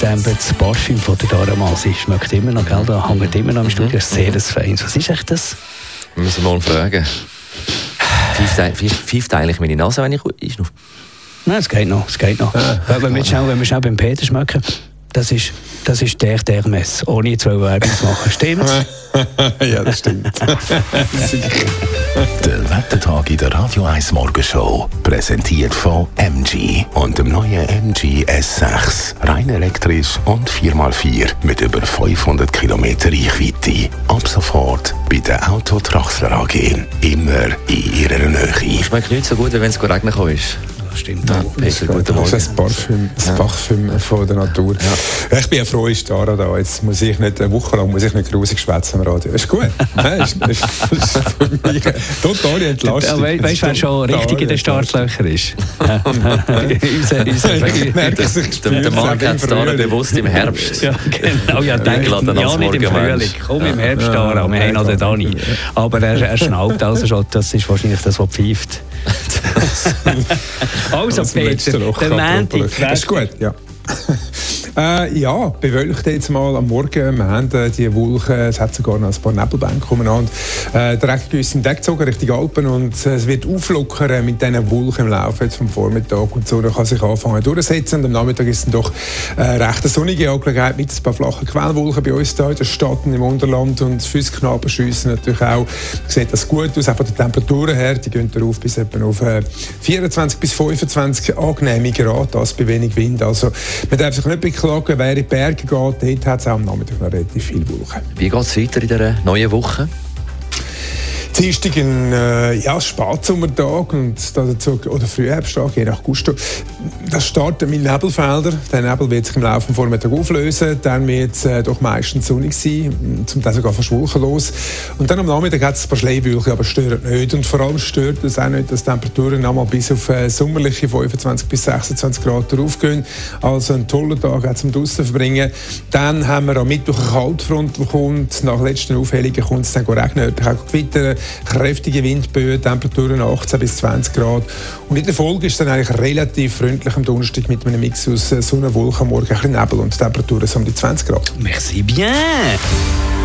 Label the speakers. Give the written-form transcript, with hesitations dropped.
Speaker 1: eingedämmtes Parfüm von der Dara Masi. Schmeckt immer noch, gell? Da hängt immer noch im Studio. Sehr feines. Was ist echt das?
Speaker 2: Wir müssen mal fragen. Fünfteile ich meine Nase, wenn ich einschnaufe?
Speaker 1: Nein, es geht noch. Wenn wir schnell beim Peter schmecken, das ist der Hermes, ohne jetzt Werbung zu machen. Stimmt?
Speaker 3: Ja, das stimmt.
Speaker 4: Der Wettertag in der Radio 1 Morgenshow, präsentiert von MG und dem neuen MG S6. Rein elektrisch und 4x4 mit über 500 Kilometer Reichweite. Ab sofort bei der Autotraxler AG. Immer in ihrer Nähe.
Speaker 2: Schmeckt nicht so gut, wie wenn es regnen kann.
Speaker 1: Stimmt.
Speaker 2: Ja, Peter, guten Morgen.
Speaker 3: Das ist ein Parfüm von der Natur. Ja. Ich bin ja froh, ist Dara da. Jetzt muss ich nicht eine Woche lang grusig schwätzen am Radio. Ist gut. Das ist für mich eine totale Entlastung.
Speaker 1: Weißt du, wer schon richtig in den Startlöchern ist?
Speaker 2: Der Mann kennt es Dara bewusst im Herbst.
Speaker 1: Ja, genau. Ja, nicht im Frühling. Komm im Herbst, Dara. Wir haben noch den Dani. Aber er schnaubt also schon. Das ist wahrscheinlich das, was pfeift. Also Peter, der Montag.
Speaker 3: Das ist gut, ja. Ja, bewölkt jetzt mal am Morgen. Wir haben die Wolken, es hat sogar noch ein paar Nebelbänke umeinander. Der Regen ist in den gezogen Richtung Alpen und es wird auflockern mit diesen Wolken im Laufe jetzt vom Vormittag und so. Dann kann sich anfangen durchsetzen. Und am Nachmittag ist dann doch recht eine sonnige Angelegenheit mit ein paar flachen Quellwolken bei uns hier in der Stadt und im Unterland. Und fürs Knabenschiessen natürlich auch. Sieht das gut aus, auch von den Temperaturen her. Die gehen darauf bis etwa auf 24 bis 25 angenehme Grad, das bei wenig Wind. Also man darf sich nicht beklagen, wer in die Berge geht, dort hat es auch am Nachmittag noch relativ viel Wolken.
Speaker 2: Wie geht es weiter in dieser neuen Woche?
Speaker 3: Dienstag ein Spatsommertag und dazu, oder Frühherbsttag, je nach Gusto. Das startet mit Nebelfeldern. Der Nebel wird sich im Laufe des Vormittags auflösen. Dann wird es doch meistens sonnig sein, zum Teil sogar fast wolkenlos. Und dann am Nachmittag hat es ein paar Schleierwolken, aber stört nicht. Und vor allem stört es auch nicht, dass die Temperaturen einmal bis auf sommerliche 25 bis 26 Grad raufgehen. Also ein toller Tag auch zum draussen verbringen. Dann haben wir am Mittwoch eine Kaltfront, die kommt. Nach letzten Aufhellungen kommt es dann regnen, auch gewittern. Kräftige Windböen, Temperaturen 18 bis 20 Grad. Und in der Folge ist es dann eigentlich relativ freundlich am Donnerstag mit einem Mix aus Sonne, Wolken, morgen ein bisschen Nebel und Temperaturen so um die 20 Grad.
Speaker 1: Merci bien!